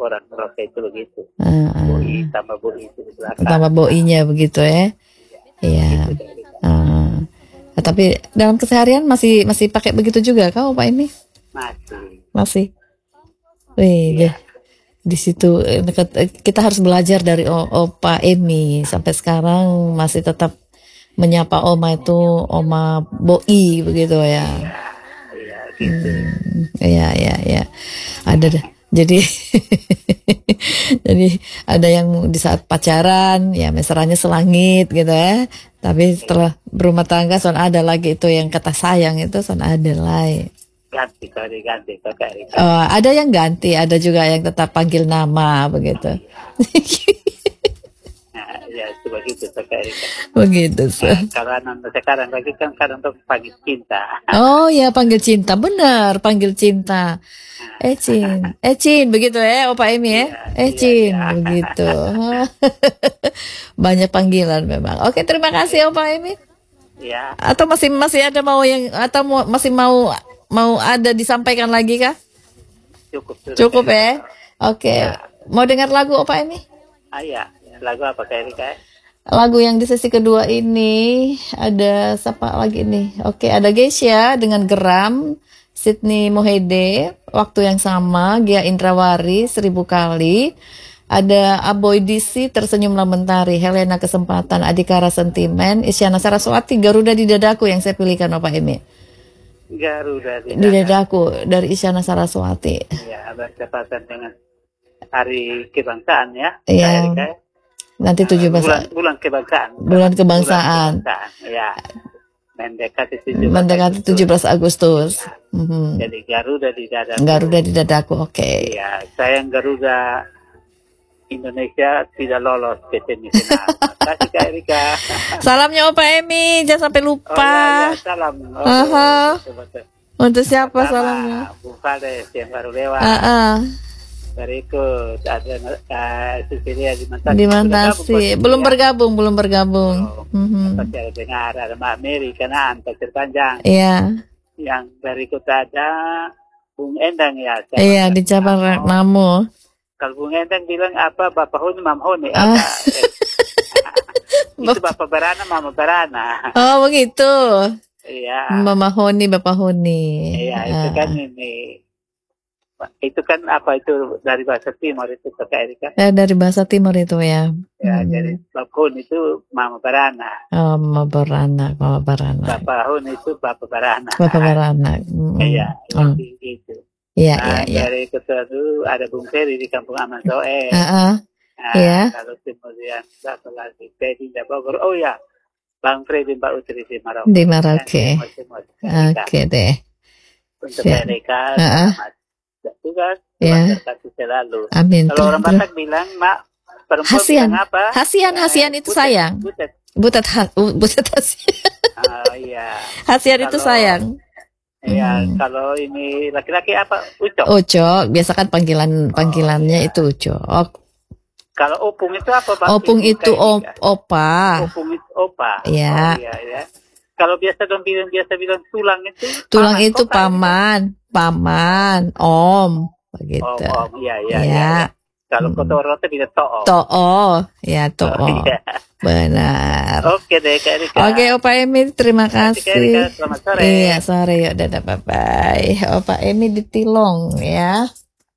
orang Merauke itu begitu. Ah, Boi tambah boi itu di belakang. tambah boinya begitu ya. Iya. Gitu, Kak Erika. Tapi dalam keseharian masih pakai begitu juga kau Pak ini? Masih. Masih. Wih, Iya. di situ kita harus belajar dari Opa Emi sampai sekarang masih tetap menyapa Oma itu Oma Boi begitu ya. Iya gitu. Iya. Ada jadi jadi ada yang di saat pacaran ya mesranya selangit gitu ya. Tapi setelah berumah tangga son ada lagi itu yang kata sayang itu son ada lah. Ganti Kak Erika. Ada yang ganti, ada juga yang tetap panggil nama begitu. Nah, ya itu begitu Kak Erika. Begitu. Kalau anak sekarang lagi kan kadang tuh panggil cinta. Oh ya panggil cinta, benar panggil cinta. Cin, begitu ya, Opa Emi ya. Cin, begitu. Banyak panggilan memang. Oke, terima kasih Opa Emi. Ya. Atau masih ada masih mau ada disampaikan lagi kah? Cukup ya. Oke. Mau dengar lagu Opa Emi? Iya. Lagu apa Kak Erika? Lagu yang di sesi kedua ini ada siapa lagi nih? Oke, ada Geisha dengan Geram, Sydney Mohede, Waktu yang Sama, Gia Indrawari, 1000 Kali. Ada Aboy DC, Tersenyumlah Mentari, Helena Kesempatan, Adikara Sentimen, Isyana Saraswati, Garuda di Dadaku yang saya pilihkan Opa Emi. Garuda di Dadaku dari Isyana Saraswati. Ya, bertepatan dengan Hari Kebangsaan ya. Iya. Nanti 17 bulan kebangsaan. Bulan kebangsaan. Ya. Mendekati 17 Agustus. Jadi Garuda di Dadaku. Garuda di Dadaku, oke. Iya, sayang Garuda Indonesia tidak lolos ke semifinal. Terima kasih Kak Erika. Salamnya Opa Emi, jangan sampai lupa. Salam. Betul. Untuk siapa salamnya? Bung Fades yang baru lewat. Berikut ada Cecilia di Mantasi. Belum bergabung. Pasti ada dengar, ada Mbak Mary Kanaan, Pasir Panjang. Iya. Yang berikut ada Bung Endang ya. Iya, di cabang Namo. Kalau Bung Endang bilang apa, Bapak Honi, Mama Honi. Itu Bapak Barana, Mama Barana. Oh, begitu. Iya. Mama Honi, Bapak Honi. Iya, itu kan ini. Itu kan apa itu dari bahasa Timur itu Kak Erika? Dari bahasa Timur itu ya. Ya, jadi Bapak Honi itu Mama Barana. Oh, Mama Barana. Bapak Honi itu Bapak Barana. Iya, gitu. Iya. Dari kedua ada Bung Ferry di Kampung Aman Soe. Iya. Lalu kemudian satu lagi Freddy di Bogor. Oh ya, Bang Freddy Mbak Utri di Merauke. Di Merauke. Oke deh. Untuk mereka tugas terkasih selalu. Amin. Kalau orang Batak bilang, Mak, perempuan hasian. bilang apa? Hasian itu sayang. Butet hasian. Oh iya. Hasian itu sayang. Iya, kalau ini laki-laki apa? Ucok. Ucok, biasa kan panggilannya itu ucok. Kalau opung itu apa, Pak? Opung itu opa. Opung itu opa. Iya. Oh, iya. Kalau biasa bilang tulang itu. Tulang itu paman, om, begitu. Om, iya. Kalau kotor itu bisa to'o. Ya to'o. Benar. Oke deh, Kak Erika. Oke, Opa Emi, terima kasih. Kak Erika, selamat sore. Iya, sore yuk, dadah, bye-bye. Opa Emi di Tilong, ya.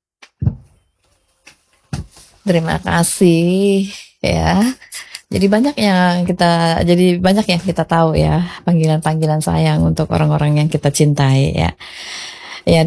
Terima kasih, ya. Jadi banyak yang kita tahu ya, panggilan-panggilan sayang untuk orang-orang yang kita cintai ya. Ya,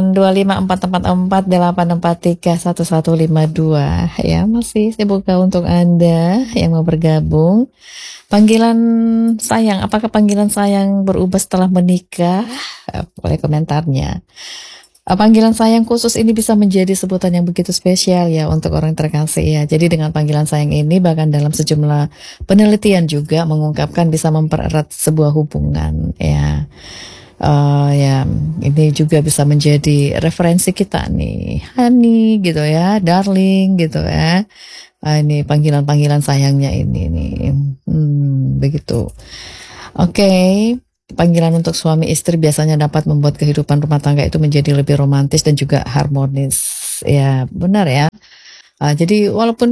825448484311152 ya, masih saya buka untuk Anda yang mau bergabung. Panggilan sayang, apakah panggilan sayang berubah setelah menikah? Boleh komentarnya. Panggilan sayang khusus ini bisa menjadi sebutan yang begitu spesial ya untuk orang terkasih ya. Jadi dengan panggilan sayang ini bahkan dalam sejumlah penelitian juga mengungkapkan bisa mempererat sebuah hubungan ya. Ya, ini juga bisa menjadi referensi kita nih, honey gitu ya, darling gitu ya. Ini panggilan-panggilan sayangnya ini nih, begitu. Oke. Panggilan untuk suami istri biasanya dapat membuat kehidupan rumah tangga itu menjadi lebih romantis dan juga harmonis. Ya, benar ya. Jadi walaupun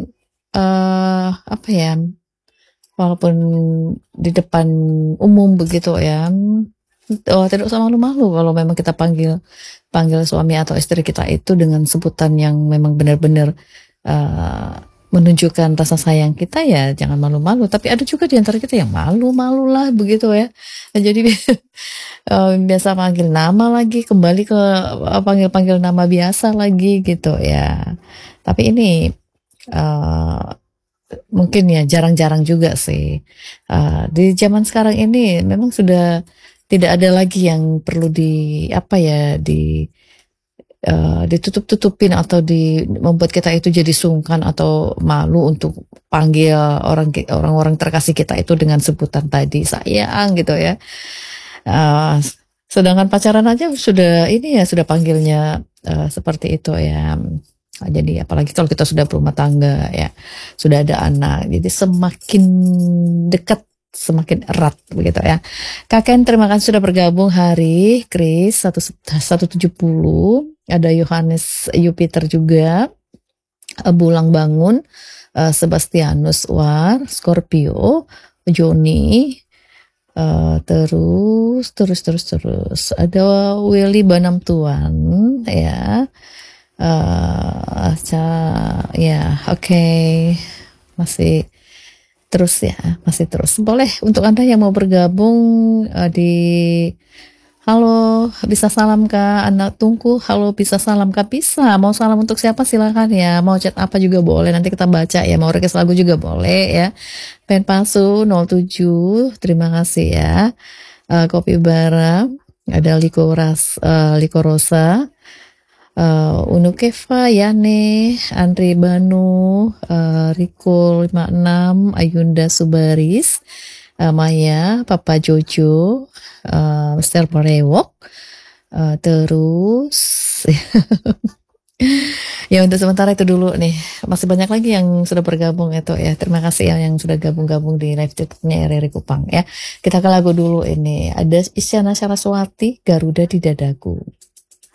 apa ya, walaupun di depan umum begitu ya, tidak usah malu-malu kalau memang kita panggil suami atau istri kita itu dengan sebutan yang memang benar-benar uh, menunjukkan rasa sayang kita, ya jangan malu-malu. Tapi ada juga di antara kita yang malu-malu lah begitu ya. Jadi biasa panggil nama lagi, kembali ke panggil-panggil nama biasa lagi gitu ya. Tapi ini uh, mungkin ya jarang-jarang juga sih. Di zaman sekarang ini memang sudah tidak ada lagi yang perlu ditutup-tutupin atau membuat kita itu jadi sungkan atau malu untuk panggil orang-orang terkasih kita itu dengan sebutan tadi sayang gitu ya. Sedangkan pacaran aja sudah panggilnya seperti itu ya. Jadi apalagi kalau kita sudah berumah tangga ya, sudah ada anak, jadi semakin dekat, semakin erat begitu ya. Kak Ken, terima kasih sudah bergabung hari. Chris 170, ada Yohanes Jupiter juga, Bulang Bangun, Sebastianus War, Scorpio, Joni, terus ada Willy Banam Tuan ya. Ya oke. Masih terus. Boleh untuk Anda yang mau bergabung halo, bisa salam ke anak tungku, halo bisa salam ke, bisa, mau salam untuk siapa silakan ya, mau chat apa juga boleh, nanti kita baca ya, mau request lagu juga boleh ya. Pen Palsu 07, terima kasih ya. Kopi Bara, ada Liko Rosa, Unu Keva, Yane, Andre Banu, Riko 56, Ayunda Subaris, Maya, Papa Jojo, Mr. Merewok, terus ya untuk sementara itu dulu nih. Masih banyak lagi yang sudah bergabung itu ya. Terima kasih yang sudah gabung-gabung di live chat-nya RRI Kupang ya. Kita ke lagu dulu ini. Ada Isyana Saraswati, Garuda di Dadaku.